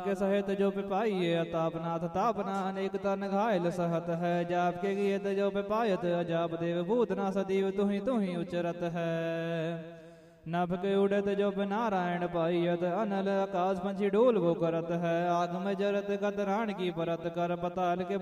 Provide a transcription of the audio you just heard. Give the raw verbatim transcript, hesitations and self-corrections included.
के सहित जो पिपाइये अतापनाथ तापना अनेक तन घायल सहत है। जाप के गियत जो पिपायत अजाप देव भूतना सदीव तुहि तुहि उचरत है। नभ के उड़त जो नारायण पाइयत अनल आकाश पंछी डोल वो करत है। आग में जरत कतराण की परत कर पताल के